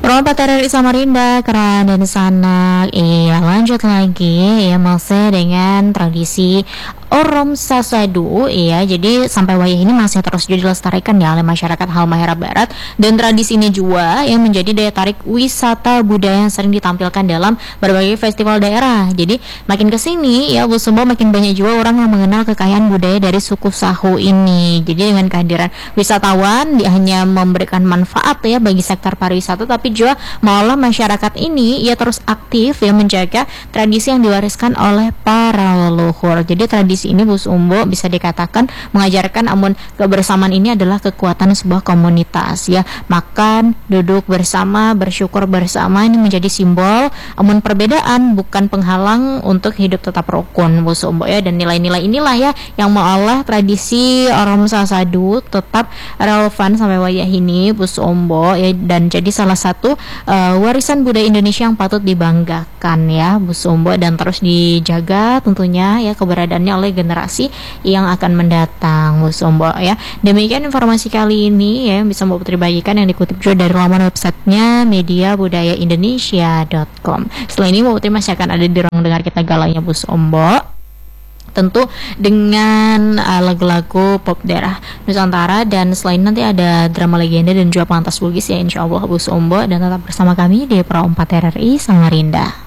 Perompak RRI Samarinda, Keran dan Sanak. Iya, lanjut lagi ya, masih dengan tradisi Orom Sasadu. Iya, jadi sampai wayah ini masih terus dilestarikan ya oleh masyarakat Halmahera Barat, dan tradisi ini juga yang menjadi daya tarik wisata budaya yang sering ditampilkan dalam berbagai festival daerah. Jadi makin kesini ya Bu Sumbo, makin banyak juga orang yang mengenal kekayaan budaya dari suku Sahu ini. Jadi dengan kehadiran wisatawan, dia hanya memberikan manfaat ya bagi sektor pariwisata, tapi juga malah masyarakat ini ya terus aktif ya menjaga tradisi yang diwariskan oleh para leluhur. Jadi tradisi ini Bu Sumbo bisa dikatakan mengajarkan amun kebersamaan ini adalah kekuatan sebuah komunitas ya. Makan, duduk bersama, bersyukur bersama, ini menjadi simbol amun perbedaan bukan penghalang untuk hidup tetap rukun Bu Sumbo ya. Dan nilai-nilai inilah ya yang mengolah tradisi Orom Sasadu tetap relevan sampai wayah ini Bu Sumbo ya, dan jadi salah satu warisan budaya Indonesia yang patut dibanggakan ya Bu Sumbo, dan terus dijaga tentunya ya keberadaannya oleh generasi yang akan mendatang Bu Sumbo ya. Demikian informasi kali ini ya, bisa Mbak Putri bagikan yang dikutip juga dari laman websitenya mediabudayaindonesia.com. Setelah ini Mbak Putri masih akan ada di ruang dengar kita galanya Bu Sumbo, tentu dengan lagu-lagu pop daerah Nusantara, dan selain nanti ada drama legenda dan juga pengantas Bugis ya, insya Allah Bu Sumbo, dan tetap bersama kami di Pro 4 RRI Samarinda.